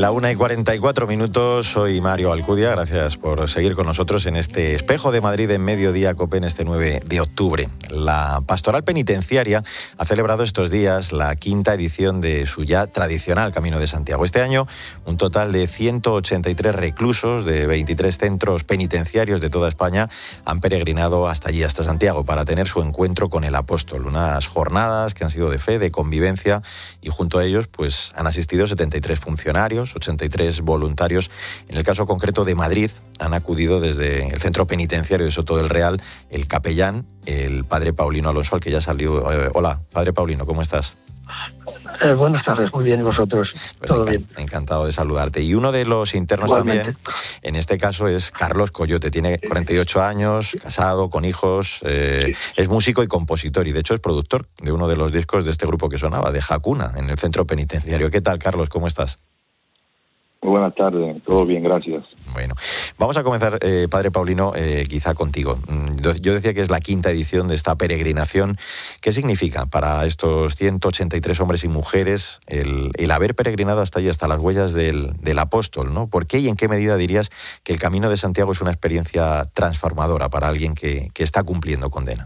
La 1:44, soy Mario Alcudia, gracias por seguir con nosotros en este Espejo de Madrid en Mediodía COPE en este 9 de octubre. La Pastoral Penitenciaria ha celebrado estos días la 5ª edición de su ya tradicional Camino de Santiago. Este año, un total de 183 reclusos de 23 centros penitenciarios de toda España han peregrinado hasta allí, hasta Santiago, para tener su encuentro con el apóstol. Unas jornadas que han sido de fe, de convivencia, y junto a ellos pues han asistido 73 funcionarios, 83 voluntarios. En el caso concreto de Madrid, han acudido desde el centro penitenciario de Soto del Real el capellán, el padre Paulino Alonso, al que ya salió. Hola, padre Paulino, ¿cómo estás? Buenas tardes, muy bien, ¿y vosotros? Pues todo bien. Encantado de saludarte. Y uno de los internos igualmente también, en este caso, es Carlos Coyote. Tiene 48 años, casado, con hijos, sí. Es músico y compositor, y de hecho es productor de uno de los discos de este grupo que sonaba, de Jacuna, en el centro penitenciario. ¿Qué tal, Carlos? ¿Cómo estás? Muy buenas tardes, todo bien, gracias. Bueno, vamos a comenzar, padre Paulino, quizá contigo. Yo decía que es la 5ª edición de esta peregrinación. ¿Qué significa para estos 183 hombres y mujeres el haber peregrinado hasta allí, hasta las huellas del apóstol, ¿no? ¿Por qué y en qué medida dirías que el Camino de Santiago es una experiencia transformadora para alguien que está cumpliendo condena?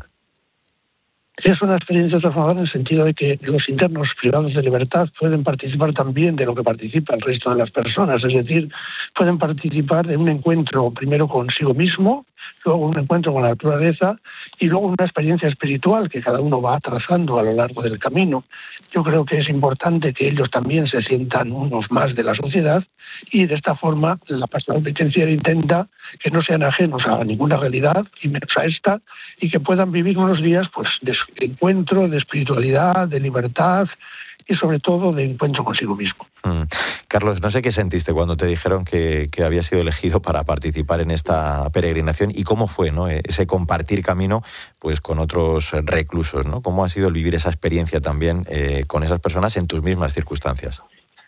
Es una experiencia transformadora en el sentido de que los internos privados de libertad pueden participar también de lo que participa el resto de las personas, es decir, pueden participar de un encuentro primero consigo mismo, luego un encuentro con la naturaleza y luego una experiencia espiritual que cada uno va trazando a lo largo del camino. Yo creo que es importante que ellos también se sientan unos más de la sociedad, y de esta forma la Pastoral Penitenciaria intenta que no sean ajenos a ninguna realidad y menos a esta, y que puedan vivir unos días pues de encuentro, de espiritualidad, de libertad y sobre todo de encuentro consigo mismo. Carlos, no sé qué sentiste cuando te dijeron que habías sido elegido para participar en esta peregrinación, y cómo fue, ¿no?, ese compartir camino pues con otros reclusos, ¿no? ¿Cómo ha sido el vivir esa experiencia también con esas personas en tus mismas circunstancias?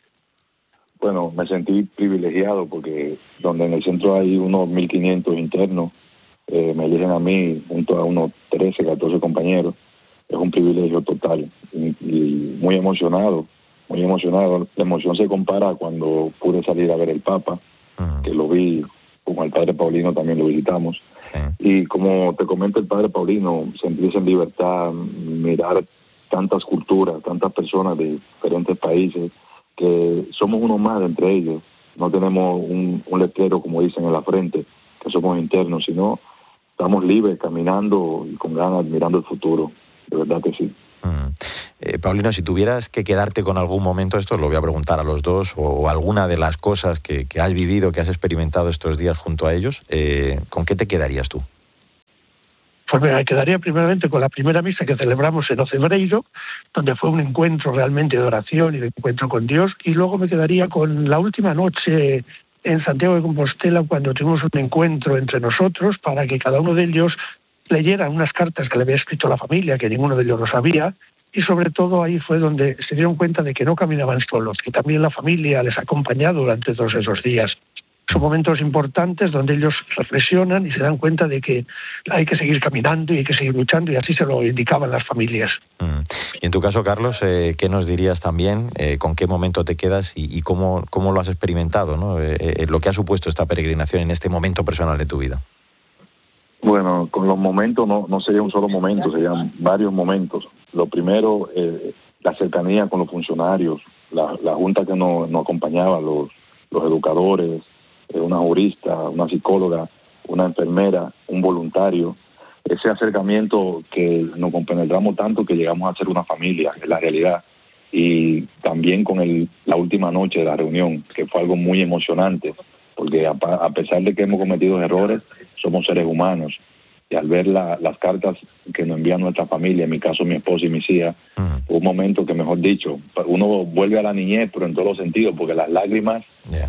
Bueno, me sentí privilegiado porque donde en el centro hay unos 1.500 internos, me eligen a mí junto a unos 13, 14 compañeros. Es un privilegio total y muy emocionado, muy emocionado. La emoción se compara cuando pude salir a ver el Papa, que lo vi, como el padre Paulino también lo visitamos. Sí. Y como te comenta el padre Paulino, sentirse en libertad, mirar tantas culturas, tantas personas de diferentes países, que somos uno más entre ellos. No tenemos un letrero, como dicen, en la frente, que somos internos, sino estamos libres, caminando y con ganas, mirando el futuro. De verdad que sí. Paulino, si tuvieras que quedarte con algún momento, esto lo voy a preguntar a los dos, o alguna de las cosas que has vivido, que has experimentado estos días junto a ellos, ¿con qué te quedarías tú? Pues me quedaría primeramente con la primera misa que celebramos en Ocebreiro, donde fue un encuentro realmente de oración y de encuentro con Dios, y luego me quedaría con la última noche en Santiago de Compostela, cuando tuvimos un encuentro entre nosotros para que cada uno de ellos leyera unas cartas que le había escrito la familia, que ninguno de ellos lo sabía, y sobre todo ahí fue donde se dieron cuenta de que no caminaban solos, que también la familia les ha acompañado durante todos esos días. Son momentos importantes donde ellos reflexionan y se dan cuenta de que hay que seguir caminando y hay que seguir luchando, y así se lo indicaban las familias. Y en tu caso, Carlos, ¿qué nos dirías también? ¿Con qué momento te quedas y cómo lo has experimentado, ¿no? Lo que ha supuesto esta peregrinación en este momento personal de tu vida. Bueno, con los momentos no sería un solo momento, serían varios momentos. Lo primero, la cercanía con los funcionarios, la junta que nos acompañaba, los educadores, una jurista, una psicóloga, una enfermera, un voluntario. Ese acercamiento que nos compenetramos tanto que llegamos a ser una familia, es la realidad. Y también con la última noche de la reunión, que fue algo muy emocionante, porque a pesar de que hemos cometido errores, somos seres humanos. Y al ver las cartas que nos envían nuestra familia, en mi caso mi esposa y mis hijas, fue un momento que, mejor dicho, uno vuelve a la niñez, pero en todos los sentidos, porque las lágrimas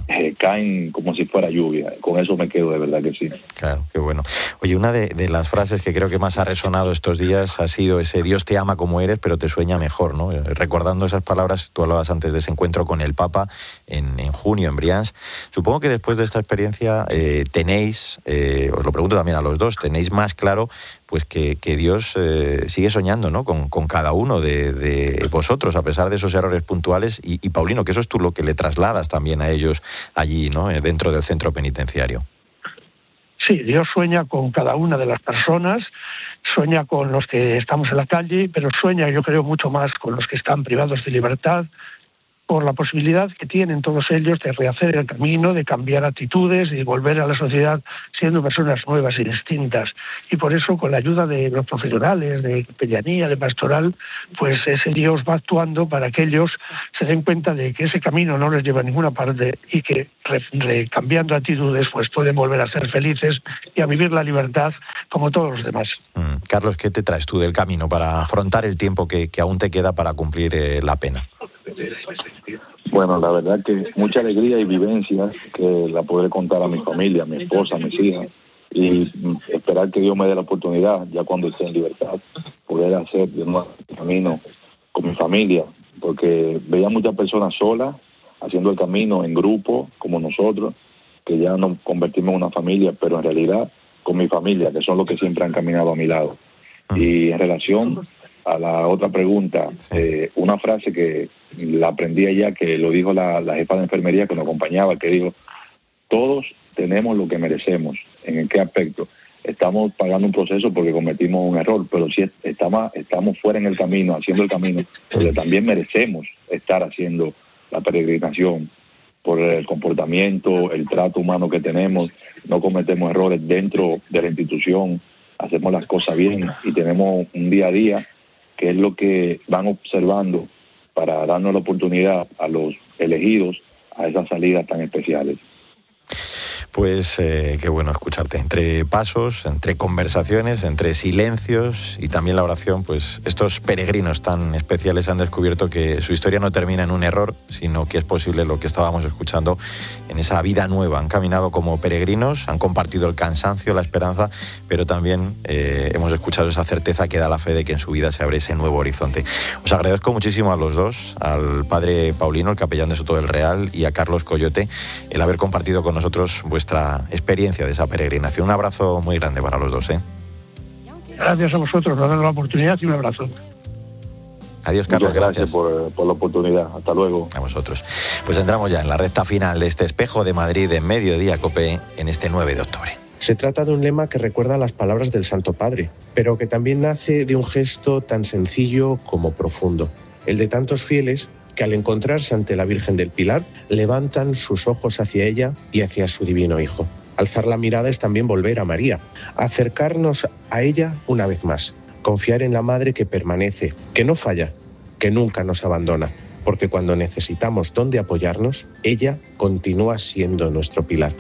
caen como si fuera lluvia. Con eso me quedo, de verdad que sí. Claro, qué bueno. Oye, una de las frases que creo que más ha resonado estos días ha sido ese Dios te ama como eres, pero te sueña mejor, ¿no? Recordando esas palabras, tú hablabas antes de ese encuentro con el Papa en junio en Brians. Supongo que después de esta experiencia tenéis, os lo pregunto también a los dos, tenéis más más claro pues que Dios sigue soñando, ¿no?, con cada uno de vosotros, a pesar de esos errores puntuales. Y Paulino, que eso es tú lo que le trasladas también a ellos allí, ¿no?, dentro del centro penitenciario. Sí, Dios sueña con cada una de las personas, sueña con los que estamos en la calle, pero sueña, yo creo, mucho más con los que están privados de libertad, por la posibilidad que tienen todos ellos de rehacer el camino, de cambiar actitudes y de volver a la sociedad siendo personas nuevas y distintas. Y por eso, con la ayuda de los profesionales, de capellanía, de pastoral, pues ese Dios va actuando para que ellos se den cuenta de que ese camino no les lleva a ninguna parte y que cambiando actitudes pues pueden volver a ser felices y a vivir la libertad como todos los demás. Carlos, ¿qué te traes tú del camino para afrontar el tiempo que aún te queda para cumplir la pena? Bueno, la verdad que mucha alegría y vivencia que la podré contar a mi familia, a mi esposa, a mis hijas, y esperar que Dios me dé la oportunidad, ya cuando esté en libertad, poder hacer de nuevo el camino con mi familia, porque veía muchas personas solas haciendo el camino en grupo, como nosotros, que ya nos convertimos en una familia, pero en realidad con mi familia, que son los que siempre han caminado a mi lado. Y en relación a la otra pregunta, una frase que la aprendí allá, que lo dijo la jefa de enfermería que nos acompañaba, que dijo: todos tenemos lo que merecemos. ¿En qué aspecto? Estamos pagando un proceso porque cometimos un error, pero si estamos fuera en el camino, haciendo el camino, porque también merecemos estar haciendo la peregrinación por el comportamiento, el trato humano que tenemos. No cometemos errores dentro de la institución, hacemos las cosas bien y tenemos un día a día que es lo que van observando para darnos la oportunidad a los elegidos a esas salidas tan especiales. Pues qué bueno escucharte. Entre pasos, entre conversaciones, entre silencios y también la oración, pues estos peregrinos tan especiales han descubierto que su historia no termina en un error, sino que es posible lo que estábamos escuchando en esa vida nueva. Han caminado como peregrinos, han compartido el cansancio, la esperanza, pero también hemos escuchado esa certeza que da la fe de que en su vida se abre ese nuevo horizonte. Os agradezco muchísimo a los dos, al padre Paulino, el capellán de Soto del Real, y a Carlos Coyote, el haber compartido con nosotros vuestra experiencia de esa peregrinación. Un abrazo muy grande para los dos, ¿eh? Gracias a vosotros por darnos la oportunidad y un abrazo. Adiós, Carlos, gracias por la oportunidad. Hasta luego. A vosotros. Pues entramos ya en la recta final de este Espejo de Madrid en Mediodía Cope en este 9 de octubre. Se trata de un lema que recuerda las palabras del Santo Padre, pero que también nace de un gesto tan sencillo como profundo, el de tantos fieles que al encontrarse ante la Virgen del Pilar levantan sus ojos hacia ella y hacia su divino Hijo. Alzar la mirada es también volver a María, acercarnos a ella una vez más, confiar en la Madre que permanece, que no falla, que nunca nos abandona, porque cuando necesitamos dónde apoyarnos, ella continúa siendo nuestro pilar.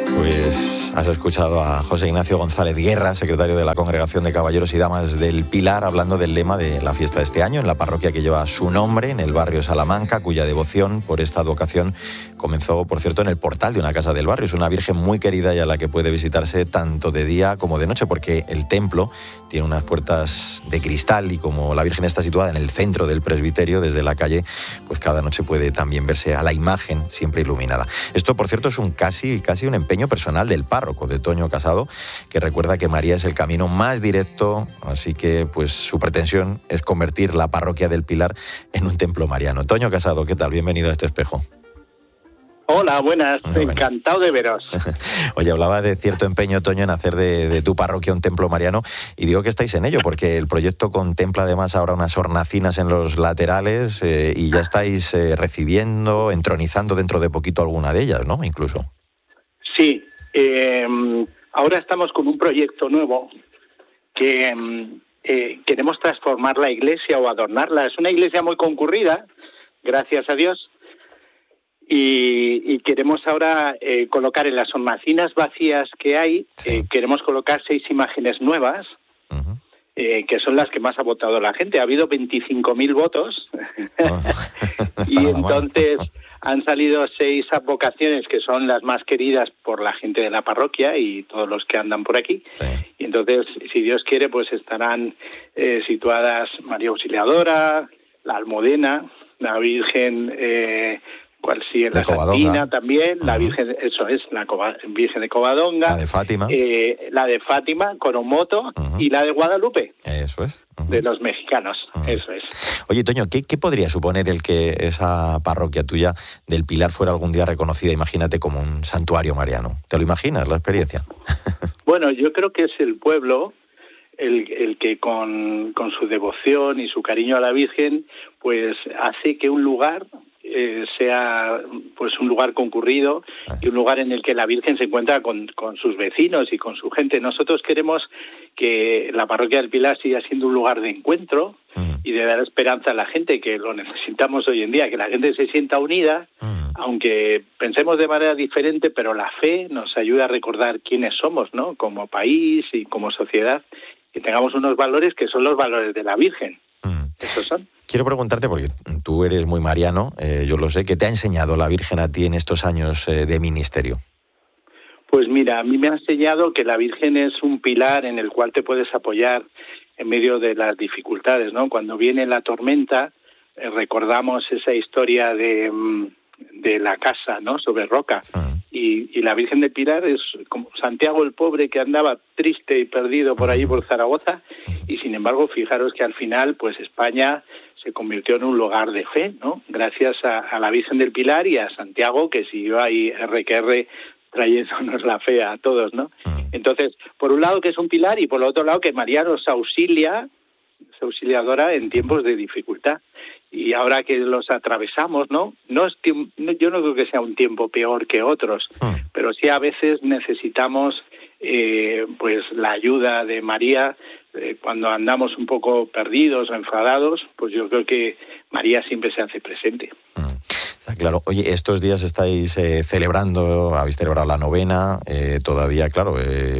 Pues has escuchado a José Ignacio González Guerra, secretario de la Congregación de Caballeros y Damas del Pilar, hablando del lema de la fiesta de este año en la parroquia que lleva su nombre, en el barrio Salamanca, cuya devoción por esta advocación comenzó, por cierto, en el portal de una casa del barrio. Es una virgen muy querida y a la que puede visitarse tanto de día como de noche, porque el templo tiene unas puertas de cristal y como la Virgen está situada en el centro del presbiterio, desde la calle, pues cada noche puede también verse a la imagen siempre iluminada. Esto, por cierto, es casi un empeño personal del párroco, de Toño Casado, que recuerda que María es el camino más directo, así que pues su pretensión es convertir la parroquia del Pilar en un templo mariano. Toño Casado, ¿qué tal? Bienvenido a este espejo. Hola, buenas. Encantado de veros. Oye, hablaba de cierto empeño, Toño, en hacer de tu parroquia un templo mariano, y digo que estáis en ello, porque el proyecto contempla además ahora unas hornacinas en los laterales y ya estáis recibiendo, entronizando dentro de poquito alguna de ellas, ¿no? Incluso. Sí, ahora estamos con un proyecto nuevo que queremos transformar la iglesia o adornarla. Es una iglesia muy concurrida, gracias a Dios. Y queremos ahora colocar en las hornacinas vacías que hay, sí. Queremos colocar 6 imágenes nuevas, que son las que más ha votado la gente. Ha habido 25.000 votos, y entonces han salido 6 advocaciones que son las más queridas por la gente de la parroquia y todos los que andan por aquí. Sí. Y entonces, si Dios quiere, pues estarán situadas María Auxiliadora, la Almudena, la Virgen... ¿Cuál sí, en la Santina también, la Virgen, eso es, la Virgen de Covadonga. La de Fátima. La de Fátima, Coromoto, y la de Guadalupe. Eso es. De los mexicanos, eso es. Oye, Toño, ¿qué podría suponer el que esa parroquia tuya del Pilar fuera algún día reconocida, imagínate, como un santuario mariano? ¿Te lo imaginas, la experiencia? Bueno, yo creo que es el pueblo el que con su devoción y su cariño a la Virgen, pues hace que un lugar sea pues un lugar concurrido y un lugar en el que la Virgen se encuentra con sus vecinos y con su gente. Nosotros queremos que la parroquia del Pilar siga siendo un lugar de encuentro y de dar esperanza a la gente, que lo necesitamos hoy en día, que la gente se sienta unida, aunque pensemos de manera diferente, pero la fe nos ayuda a recordar quiénes somos, ¿no? Como país y como sociedad, que tengamos unos valores que son los valores de la Virgen. ¿Esos son? Quiero preguntarte, porque tú eres muy mariano, yo lo sé, ¿qué te ha enseñado la Virgen a ti en estos años de ministerio? Pues mira, a mí me ha enseñado que la Virgen es un pilar en el cual te puedes apoyar en medio de las dificultades, ¿no? Cuando viene la tormenta, recordamos esa historia de la casa, ¿no? Sobre roca. Y la Virgen del Pilar es como Santiago el pobre que andaba triste y perdido por allí por Zaragoza, y sin embargo, fijaros que al final, pues España se convirtió en un lugar de fe, ¿no? Gracias a la Virgen del Pilar y a Santiago, que siguió ahí RQR trayéndonos la fe a todos, ¿no? Entonces, por un lado que es un pilar, y por el otro lado que María nos auxilia, es auxiliadora en tiempos de dificultad. Y ahora que los atravesamos, ¿no? Yo no creo que sea un tiempo peor que otros, pero sí a veces necesitamos pues la ayuda de María cuando andamos un poco perdidos o enfadados, pues yo creo que María siempre se hace presente. Claro. Oye, estos días estáis celebrando, habéis celebrado la novena, todavía, claro,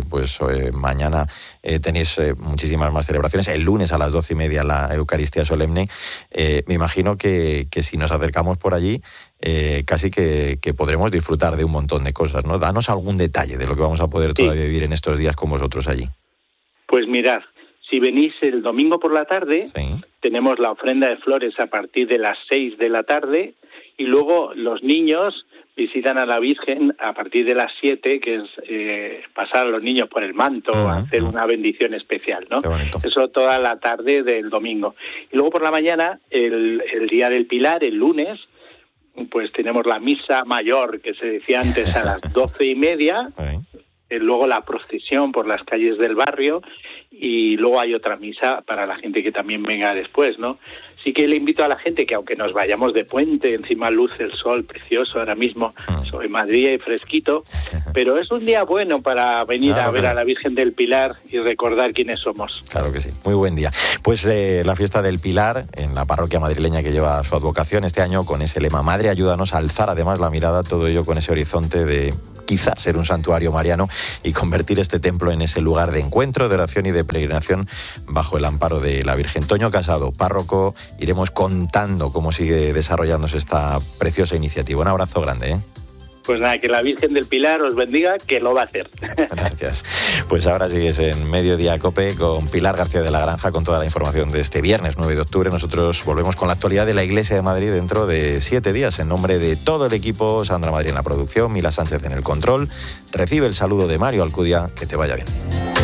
mañana tenéis muchísimas más celebraciones. El lunes a las 12:30 la Eucaristía solemne. Me imagino que si nos acercamos por allí, casi que podremos disfrutar de un montón de cosas, ¿no? Danos algún detalle de lo que vamos a poder todavía vivir en estos días con vosotros allí. Pues mirad, si venís el domingo por la tarde, tenemos la ofrenda de flores a partir de las 6 de la tarde, y luego los niños visitan a la Virgen a partir de las 7, que es pasar a los niños por el manto, hacer una bendición especial, ¿no? Eso toda la tarde del domingo. Y luego por la mañana, el día del Pilar, el lunes, pues tenemos la misa mayor, que se decía antes, a las 12:30, luego la procesión por las calles del barrio, y luego hay otra misa para la gente que también venga después, ¿no? Sí que le invito a la gente que, aunque nos vayamos de puente, encima luce el sol precioso ahora mismo sobre Madrid y fresquito, pero es un día bueno para venir a ver a la Virgen del Pilar y recordar quiénes somos. Claro que sí, muy buen día. Pues la fiesta del Pilar en la parroquia madrileña que lleva su advocación este año con ese lema Madre, ayúdanos a alzar además la mirada, todo ello con ese horizonte de quizás ser un santuario mariano y convertir este templo en ese lugar de encuentro, de oración y de peregrinación bajo el amparo de la Virgen. Toño Casado, párroco, iremos contando cómo sigue desarrollándose esta preciosa iniciativa. Un abrazo grande, ¿eh? Pues nada, que la Virgen del Pilar os bendiga, que lo va a hacer. Gracias. Pues ahora sigues en Mediodía COPE con Pilar García de la Granja con toda la información de este viernes 9 de octubre. Nosotros volvemos con la actualidad de la Iglesia de Madrid dentro de 7 días. En nombre de todo el equipo, Sandra Madrid en la producción, Mila Sánchez en el control, recibe el saludo de Mario Alcudia. Que te vaya bien.